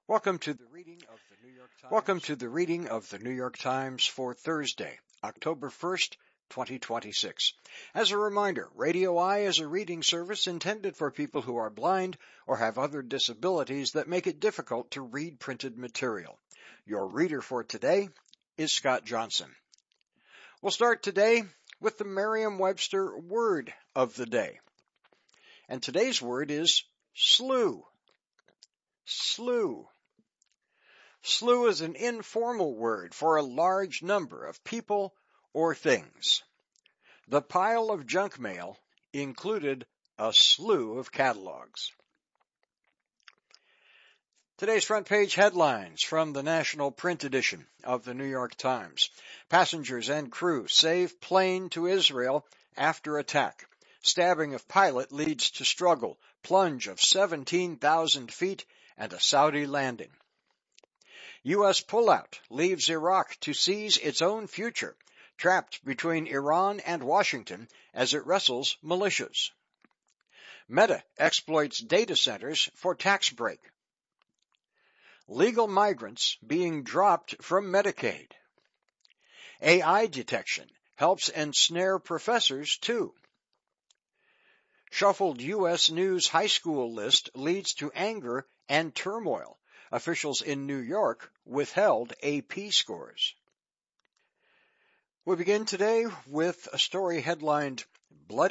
Welcome to the reading of the New York Times for Thursday, October 1st, 2026. As a reminder, Radio Eye is a reading service intended for people who are blind or have other disabilities that make it difficult to read printed material. Your reader for today is Scott Johnson. We'll start today with the Merriam-Webster word of the day. And today's word is slew. Slew. Slew is an informal word for a large number of people or things. The pile of junk mail included a slew of catalogs. Today's front page headlines from the national print edition of the New York Times. Passengers and crew save plane to Israel after attack. Stabbing of pilot leads to struggle. Plunge of 17,000 feet and a Saudi landing. U.S. pullout leaves Iraq to seize its own future, trapped between Iran and Washington as it wrestles militias. Meta exploits data centers for tax break. Legal migrants being dropped from Medicaid. AI detection helps ensnare professors too. Shuffled U.S. News high school list leads to anger and turmoil. Officials in New York withheld AP scores. We begin today with a story headlined, Bloody